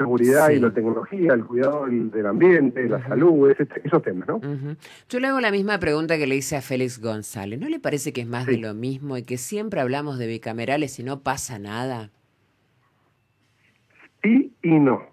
seguridad y Sí. la tecnología, el cuidado del ambiente, la salud, esos temas, ¿no? Yo le hago la misma pregunta que le hice a Félix González. ¿No le parece que es más de Sí, lo mismo y que siempre hablamos de bicamerales y no pasa nada? sí y no.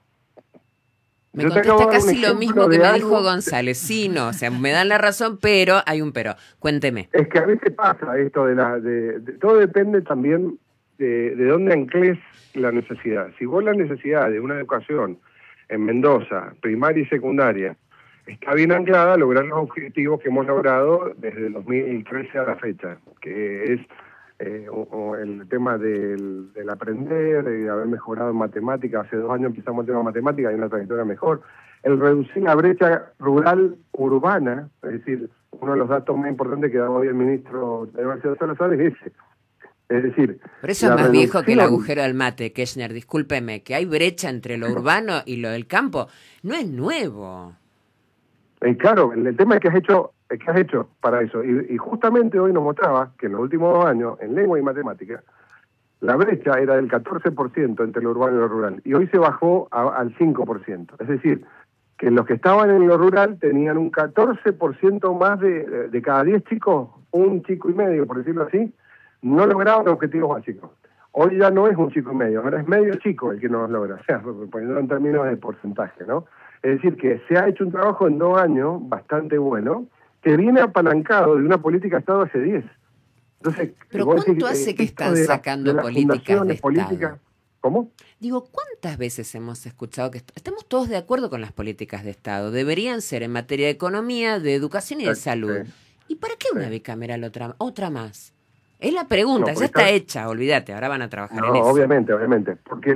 Me Yo te acabo contesta de dar un casi lo ejemplo mismo que de me dijo algo. González. Sí, no, o sea, me dan la razón, pero hay un pero. Cuénteme. Es que a veces pasa esto todo depende también de dónde ancles la necesidad. Si vos la necesidad de una educación en Mendoza, primaria y secundaria, está bien anclada, lograr los objetivos que hemos logrado desde el 2013 a la fecha, que es o el tema del aprender, de haber mejorado en matemáticas. Hace 2 años empezamos el tema de matemáticas, hay una trayectoria mejor. El reducir la brecha rural-urbana, es decir, uno de los datos más importantes que da hoy el ministro de la Universidad de Salazar es ese. Es decir, Pero eso es la más viejo que el reducción. agujero del mate, Kirchner. Discúlpeme, que hay brecha entre lo urbano y lo del campo. No es nuevo. Claro, el tema es que has hecho para eso. Y justamente hoy nos mostraba que en los últimos 2 años, en lengua y matemática, la brecha era del 14% entre lo urbano y lo rural. Y hoy se bajó al 5%. Es decir, que los que estaban en lo rural tenían un 14% más de cada 10 chicos, un chico y medio, por decirlo así, no lograban objetivos básicos. Hoy ya no es un chico y medio, ahora es medio chico el que no los logra, o sea, poniendo en términos de porcentaje, ¿no? Es decir, que se ha hecho un trabajo en 2 años bastante bueno, que viene apalancado de una política de Estado hace 10. Entonces, Pero vos decís, ¿cuánto hace que esto están de sacando las políticas de fundaciones Estado? políticas, ¿cómo? Digo, ¿cuántas veces hemos escuchado que estamos todos de acuerdo con las políticas de Estado? Deberían ser en materia de economía, de educación y de salud. Sí, ¿Y para qué una sí. bicameral otra más? Es la pregunta, No, ya porque está hecha, olvídate, ahora van a trabajar en no, eso. obviamente, porque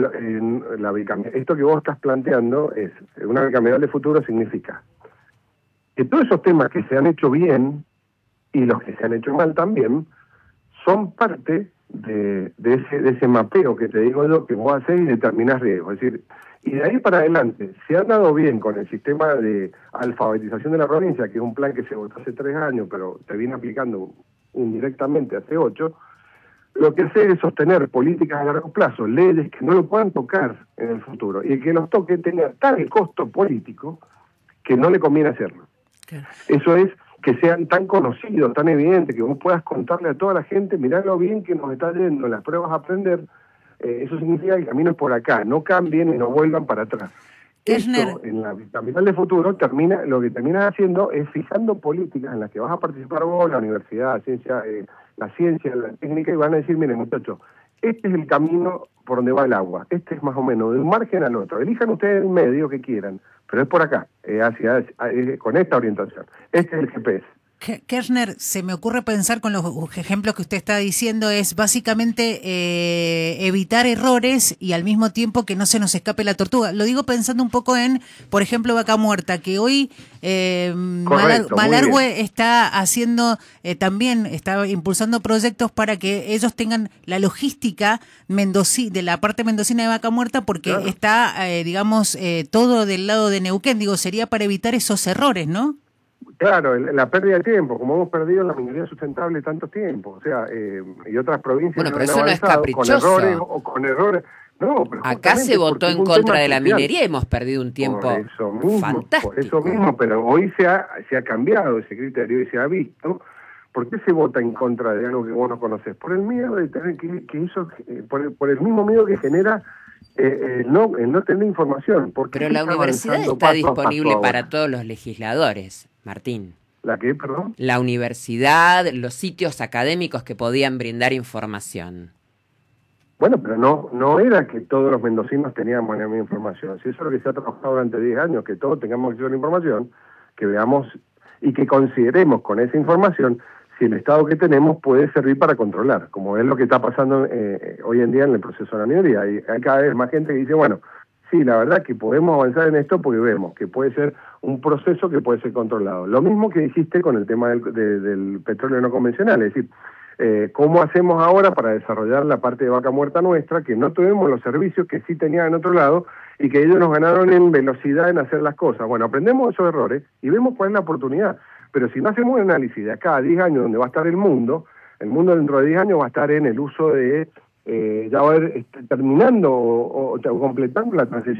esto que vos estás planteando es, una bicameral de futuro significa que todos esos temas que se han hecho bien y los que se han hecho mal también, son parte de ese mapeo que te digo yo, que vos hacés y determinás riesgos. Es decir, y de ahí para adelante, se han dado bien con el sistema de alfabetización de la provincia, que es un plan que se votó hace 3 años, pero se viene aplicando indirectamente hace 8. Lo que hace es sostener políticas a largo plazo, leyes que no lo puedan tocar en el futuro, y el que los toque tenga tal costo político que no le conviene hacerlo. Claro. Eso es que sean tan conocidos, tan evidentes, que vos puedas contarle a toda la gente, mirá lo bien que nos está yendo en las pruebas a aprender. Eso significa que el camino es por acá, no cambien y no vuelvan para atrás. Kirchner, Esto, en la capital de futuro, lo que terminas haciendo es fijando políticas en las que vas a participar vos, la universidad, la ciencia, la técnica, y van a decir, miren muchachos, este es el camino por donde va el agua, este es más o menos de un margen al otro, elijan ustedes el medio que quieran, pero es por acá, con esta orientación, este es el GPS. Kirchner, se me ocurre pensar con los ejemplos que usted está diciendo, es básicamente evitar errores y al mismo tiempo que no se nos escape la tortuga. Lo digo pensando un poco en, por ejemplo, Vaca Muerta, que hoy Correcto, Malargüe está haciendo, también está impulsando proyectos para que ellos tengan la logística de la parte mendocina de Vaca Muerta, porque Claro. está, todo del lado de Neuquén. Digo, sería para evitar esos errores, ¿no? Claro, la pérdida de tiempo, como hemos perdido la minería sustentable tanto tiempo, o sea, y otras provincias Bueno, pero han eso no es avanzado con caprichoso. errores o con errores. No, pero Acá se justamente votó porque es en un contra tema de la social. minería y hemos perdido un tiempo fantástico. Por eso mismo, pero hoy se ha cambiado ese criterio y se ha visto. ¿Por qué se vota en contra de algo que vos no conocés? Por el miedo de tener por el mismo miedo que genera el no tener información. Porque Pero la universidad está disponible para todos los legisladores, Martín. ¿La qué, perdón? La universidad, los sitios académicos que podían brindar información. Bueno, pero no era que todos los mendocinos teníamos la misma información. Si eso es lo que se ha trabajado durante 10 años, que todos tengamos acceso a la información, que veamos y que consideremos con esa información si el Estado que tenemos puede servir para controlar, como es lo que está pasando hoy en día en el proceso de la minería. Y hay cada vez más gente que dice, bueno, sí, la verdad que podemos avanzar en esto porque vemos que puede ser un proceso que puede ser controlado. Lo mismo que dijiste con el tema del petróleo no convencional, es decir, ¿cómo hacemos ahora para desarrollar la parte de Vaca Muerta nuestra, que no tuvimos los servicios que sí tenían en otro lado y que ellos nos ganaron en velocidad en hacer las cosas? Bueno, aprendemos esos errores y vemos cuál es la oportunidad. Pero si no hacemos un análisis de acá a 10 años donde va a estar el mundo dentro de 10 años va a estar en el uso de, ya va a ir terminando o completando la transición